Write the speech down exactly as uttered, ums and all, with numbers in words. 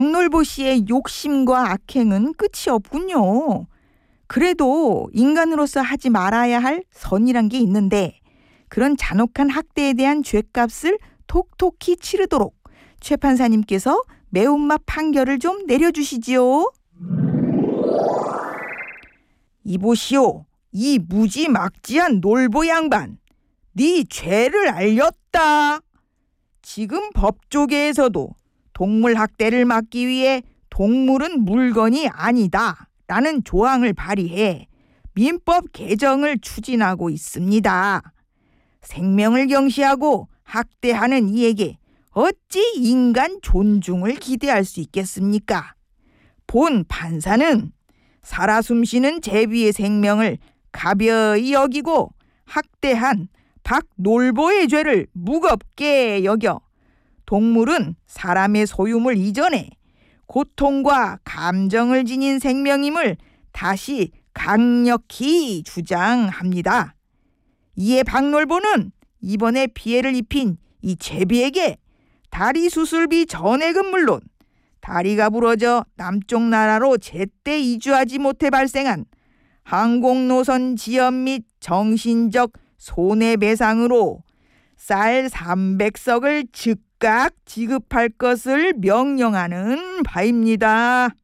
박놀보 씨의 욕심과 악행은 끝이 없군요. 그래도 인간으로서 하지 말아야 할 선이란 게 있는데 그런 잔혹한 학대에 대한 죗값을 톡톡히 치르도록 최 판사님께서 매운맛 판결을 좀 내려주시지요. 이보시오, 이 무지막지한 놀보 양반, 네 죄를 알렸다. 지금 법조계에서도 동물 학대를 막기 위해 동물은 물건이 아니다 라는 조항을 발의해 민법 개정을 추진하고 있습니다. 생명을 경시하고 학대하는 이에게 어찌 인간 존중을 기대할 수 있겠습니까? 본 판사는 살아 숨쉬는 제비의 생명을 가벼이 여기고 학대한 박놀보의 죄를 무겁게 여겨 동물은 사람의 소유물 이전에 고통과 감정을 지닌 생명임을 다시 강력히 주장합니다. 이에 박놀보는 이번에 피해를 입힌 이 제비에게 다리 수술비 전액은 물론 다리가 부러져 남쪽 나라로 제때 이주하지 못해 발생한 항공노선 지연 및 정신적 손해배상으로 쌀 삼백 석을 즉각 지급할 것을 명령하는 바입니다.